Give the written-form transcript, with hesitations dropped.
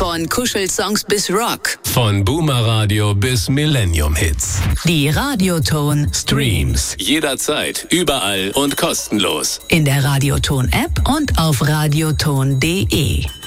Von Kuschelsongs bis Rock. Von Boomer Radio bis Millennium Hits. Die Radioton Streams. Jederzeit, überall und kostenlos. In der Radioton App und auf radioton.de.